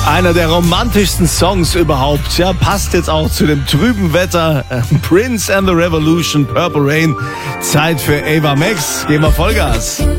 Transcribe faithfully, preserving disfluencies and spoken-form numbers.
Einer der romantischsten Songs überhaupt. Ja, passt jetzt auch zu dem trüben Wetter. Prince and the Revolution, Purple Rain. Zeit für Ava Max. Geben wir Vollgas.